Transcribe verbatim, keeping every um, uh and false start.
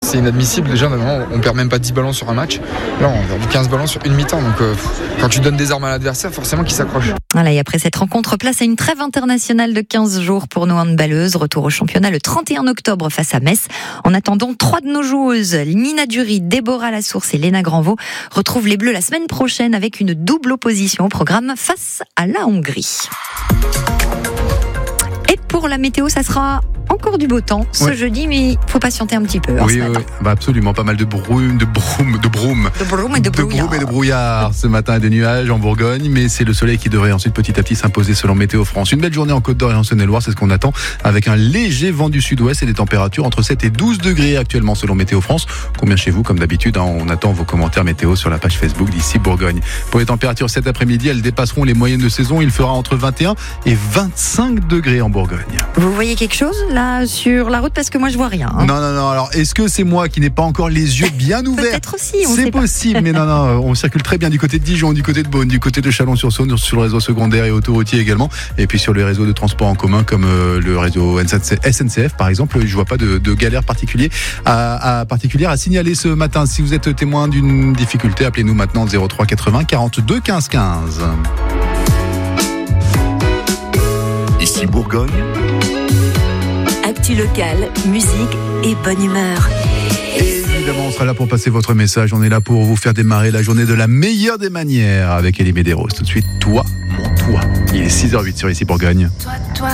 c'est inadmissible. Déjà, normalement, on perd même pas dix ballons sur un match. Là, on perd quinze ballons sur une mi-temps. Donc, euh, quand tu donnes des armes à l'adversaire, forcément qu'il s'accroche. Voilà, et après cette rencontre, place à une trêve internationale de quinze jours pour nos handballeuses. Retour au championnat le trente et un octobre face à Metz. En attendant, trois de nos joueuses, Nina Dury, Déborah Lassource et Léna Granvaux, retrouvent les Bleus la semaine prochaine avec une double opposition au programme face à la Hongrie. Et pour la météo, ça sera encore du beau temps ce ouais. jeudi, mais il faut patienter un petit peu. Oui, oui, oui. Bah absolument, pas mal de brume, de brume, de brume, de brume et de, de brouillard. brume et de brouillard ce matin, des nuages en Bourgogne, mais c'est le soleil qui devrait ensuite petit à petit s'imposer selon Météo France. Une belle journée en Côte d'Or et en Saône-et-Loire, c'est ce qu'on attend, avec un léger vent du sud-ouest et des températures entre sept et douze degrés actuellement selon Météo France. Combien chez vous, comme d'habitude, hein, on attend vos commentaires météo sur la page Facebook d'ici Bourgogne. Pour les températures cet après-midi, elles dépasseront les moyennes de saison. Il fera entre vingt et un et vingt-cinq degrés en Bourgogne. Vous voyez quelque chose là sur la route, parce que moi je vois rien. Hein. Non, non, non. Alors, est-ce que c'est moi qui n'ai pas encore les yeux bien ouverts? Peut-être aussi, on C'est sait possible, pas. mais non, non. On circule très bien du côté de Dijon, du côté de Beaune, du côté de Chalon-sur-Saône, sur le réseau secondaire et autoroutier également. Et puis sur les réseaux de transport en commun, comme euh, le réseau S N C F, par exemple. Je vois pas de, de galère particulière à, à, particulière à signaler ce matin. Si vous êtes témoin d'une difficulté, appelez-nous maintenant zéro trois quatre-vingts quarante-deux quinze quinze. Ici Bourgogne. Actu locale, musique et bonne humeur. Et évidemment, on sera là pour passer votre message. On est là pour vous faire démarrer la journée de la meilleure des manières avec Elie Medeiros. Tout de suite, toi, mon toi. Il est six heures huit sur Ici Bourgogne. Toi, toi.